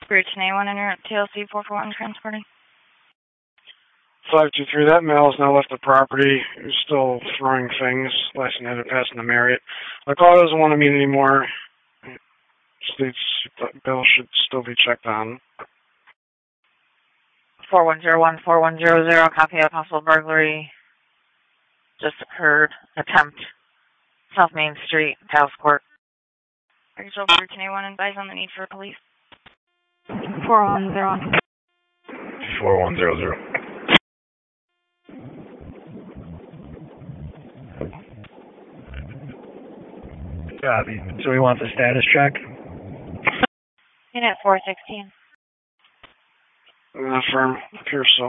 Bridge A1 and you're at TLC 441 transporting. 523, that male has now left the property. He's still throwing things. Last thing I had to pass in the Marriott. The caller doesn't want to meet anymore. States bill should still be checked on. 4101 4100, copy of possible burglary. Just occurred. Attempt. South Main Street, Palace Court. Rachel, Bridge A1, advise on the need for police. 4101. 4100. Copy. So we want the status check? Unit 416. Affirm. Appears so.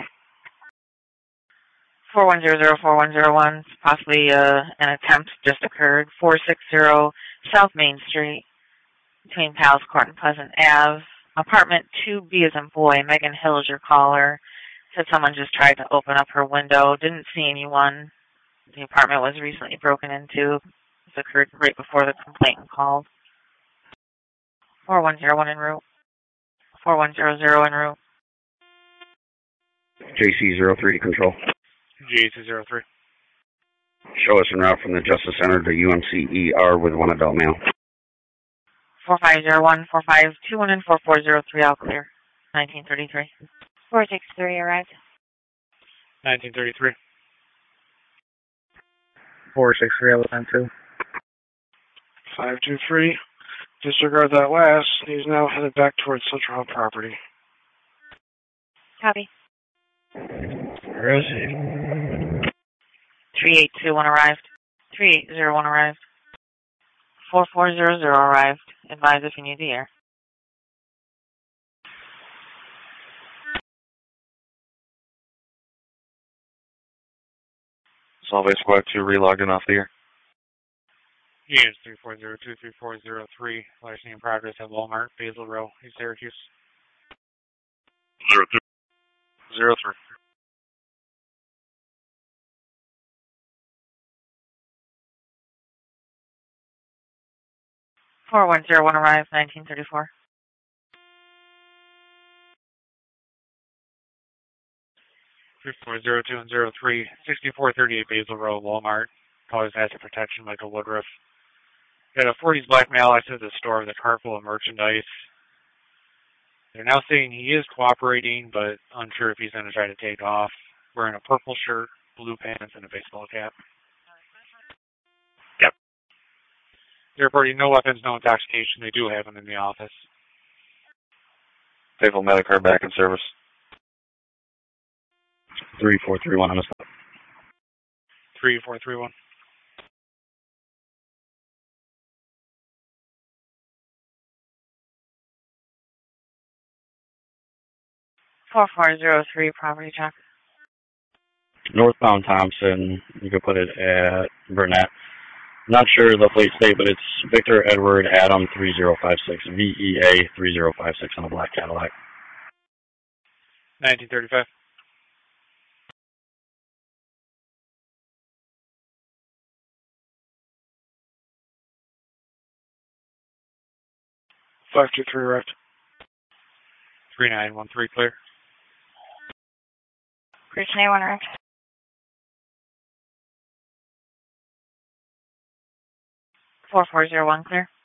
4100 4101, possibly an attempt just occurred. 460 South Main Street, between Palace Court and Pleasant Ave. Apartment 2B as in boy. Megan Hill is your caller. Said someone just tried to open up her window. Didn't see anyone. The apartment was recently broken into. This occurred right before the complainant called. 4101 en route. 4100 en route. JC03 to control. JC03. Show us en route from the Justice Center to UMCER with one adult male. 4501, 4521, and 4403, all clear. 1933. 463 arrived. 1933. 463, I was on 2. 523. Disregard that last. He's now headed back towards Central Hub property. Copy. Where is he? 3821 arrived. 3801 arrived. 4400 arrived. Advise if you need the air. Solvay Squad 2 relogging off the air. Units 3402, 3403. Licensing in progress at Walmart, Basil Row, East Syracuse. 02. 03. Four 4101 arrived, 1934. 3402 and 03. 6438 Basil Row, Walmart. College Asset Protection, Michael Woodruff. Got a 40s black male exited the store with a cart full of merchandise. They're now saying he is cooperating, but unsure if he's going to try to take off. Wearing a purple shirt, blue pants, and a baseball cap. Yep. They're reporting no weapons, no intoxication. They do have them in the office. Faithful Medicare back in service. 3431 on the stop. 3431. Four 4403 property check. Northbound Thompson, you could put it at Burnett. Not sure the plate state, but it's Victor Edward Adam 3056, VEA 3056 on a black Cadillac. 1935. Five two three arrived. 3913 clear. Bridge A1 arrived. 4401 clear.